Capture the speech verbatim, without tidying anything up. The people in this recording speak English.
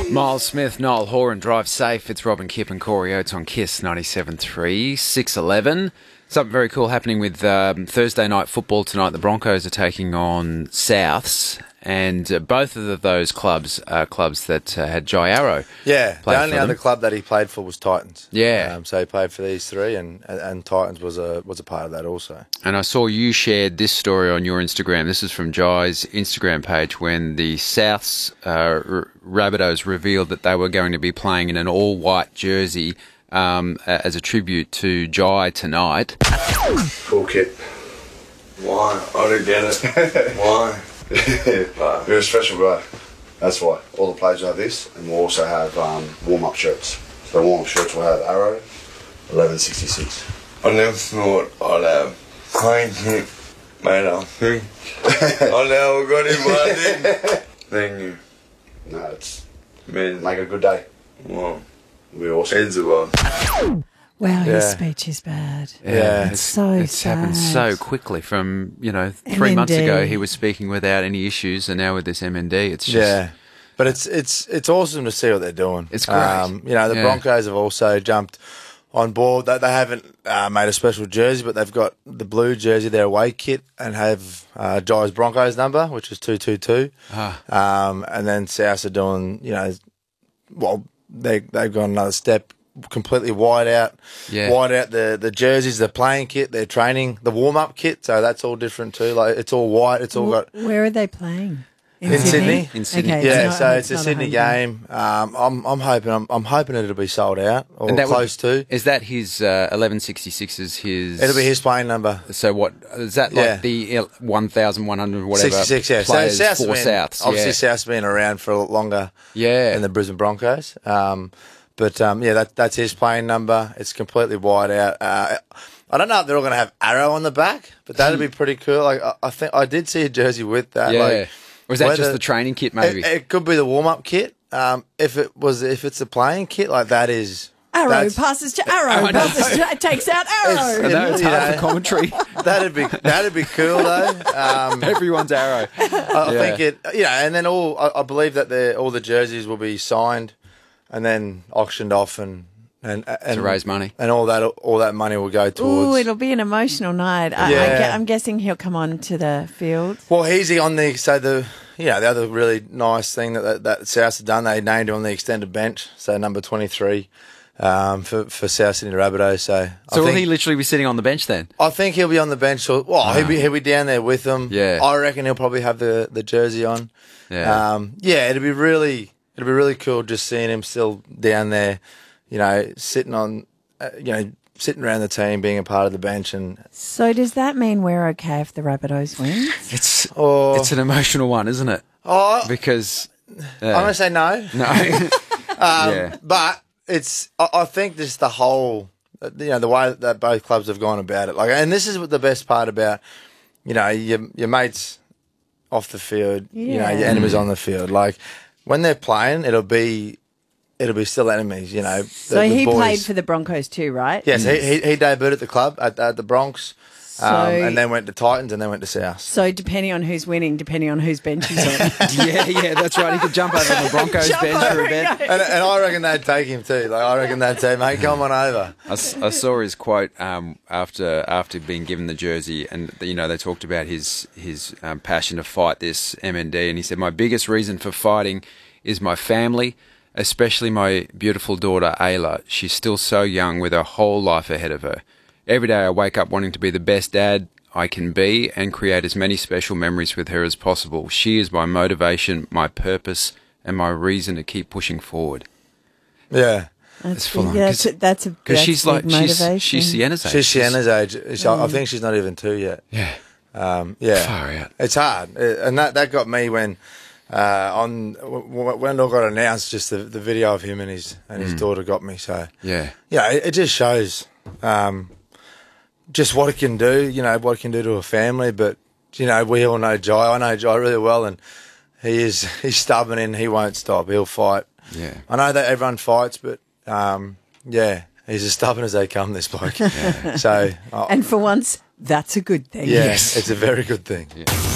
Miles Smith, Noel Horan, Drive Safe. It's Robin Kipp and Corey Oates on Kiss ninety-seven point three, six eleven. Something very cool happening with um, Thursday night football tonight. The Broncos are taking on Souths, and uh, both of those clubs are clubs that uh, had Jai Arrow. Yeah, the only for other them. club that he played for was Titans. Yeah. Um, so he played for these three, and, and, and Titans was a was a part of that also. And I saw you shared this story on your Instagram. This is from Jai's Instagram page when the Souths uh, R- Rabbitohs revealed that they were going to be playing in an all-white jersey um, as a tribute to Jai tonight. Cool kit. Why? I don't get it. Why? You're a special guy. That's why. All the players have this, and we'll also have um, warm-up shirts. So the warm-up shirts will have Arrow, eleven sixty-six. I never thought I'd have playing kit made up thing. I never got in one thing. Thank you. No, it's Man, make it a good day. wow. It'll be awesome. Heads above. Wow, his Yeah. speech is bad. Yeah. It's so It's happened so sad. quickly. From, you know, three months M N D. ago he was speaking without any issues, and now with this M N D, it's just... Yeah, but it's it's it's awesome to see what they're doing. It's great. Um, you know, the Yeah. Broncos have also jumped on board. They, they haven't uh, made a special jersey, but they've got the blue jersey, their away kit, and have uh, Jai's Broncos number, which is two two two. Ah. Um, and then South are doing, you know, well, they they've gone another step. Completely white out, Yeah. white out the, the jerseys, the playing kit, their training, the warm up kit. So that's all different too. Like it's all white. It's all got Where are they playing? In Sydney? In Sydney. Okay, yeah. not- so it's, a not Sydney home game. Um, I'm I'm hoping I'm, I'm hoping it'll be sold out or And that would- close to. Is that his uh, eleven sixty-six is his... It'll be his playing number. So what, is that like Yeah. the one thousand one hundred whatever sixty-six, yeah. So players South's for been, Souths? obviously yeah. South's been around for a lot longer Yeah. than the Brisbane Broncos. Um, but um, yeah, that that's his playing number. It's completely white out. Uh, I don't know if they're all going to have Arrow on the back, but that'd be pretty cool. Like I, I think I did see a jersey with that. Yeah. Like, Or is that just whether- the training kit, maybe? It, it could be the warm up kit. Um, if it was, if it's a playing kit, like that is Arrow that's- passes to Arrow, I know. passes to, takes out It's- Arrow. I know, it's you hard know. for commentary. That'd be that'd be cool though. Um, Everyone's Arrow. I, I Yeah. think it, you know, and then all I, I believe that the all the jerseys will be signed and then auctioned off and and, and To raise money. and all that all that money will go Ooh, towards. it'll be an emotional night. I, I Yeah. gue- I'm guessing he'll come on to the field. Well, he's on the so the yeah the other really nice thing that that, that South have done, they named him on the extended bench, so number twenty three. Um, for for South Sydney Rabbitohs, so So I will think, he literally be sitting on the bench then? I think he'll be on the bench. Or, well, he'll be he'll be down there with them. Yeah. I reckon he'll probably have the, the jersey on. Yeah. Um, yeah, it'd be really it'd be really cool just seeing him still down there, you know, sitting on, uh, you know, sitting around the team, being a part of the bench, and So does that mean we're okay if the Rabbitohs win? It's oh, it's an emotional one, isn't it? oh Because I'm yeah. gonna say no. no, Um, yeah, But it's, I, I think just the whole, you know, the way that both clubs have gone about it. Like, and this is what the best part about, you know, your your mates off the field, you know, Yeah. your enemies on the field. Like when they're playing, it'll be, it'll be still enemies. You know. So the, the he boys. played for the Broncos too, right? Yes, he, he he debuted at the club at, at the Bronx, So, um, and then went to Titans, and then went to South. so depending on who's winning, depending on whose bench he's on. yeah, yeah. That's right. He could jump over on the Broncos Jump bench for over a bit. and go. And, and I reckon they'd take him too. Like I reckon they'd say, "Mate, come on over." I, s- I saw his quote um, after after being given the jersey, and you know they talked about his his um, passion to fight this M N D, and he said, "My biggest reason for fighting is my family, especially my beautiful daughter Ayla. She's still so young with her whole life ahead of her. Every day I wake up wanting to be the best dad I can be and create as many special memories with her as possible. She is my motivation, my purpose, and my reason to keep pushing forward." Yeah. That's, full on, yeah, that's, 'cause- a- that's a Because that's she's big like she's motivation. she's Sienna's age. She's Sienna's age. She- Mm. I think she's not even two yet. Yeah. Um, yeah, Far out. It's hard, Uh, and that that got me when uh, on w- w- when it all got announced. Just the, the video of him and his and his daughter got me. So Yeah. yeah, it, it just shows um, just what it can do. You know what it can do to a family. But you know we all know Jai. I know Jai really well, and he is he's stubborn and he won't stop. He'll fight. Yeah. I know that everyone fights, but um, yeah, he's as stubborn as they come. This bloke. So uh, And for once, that's a good thing. yeah, it's a very good thing. Yeah.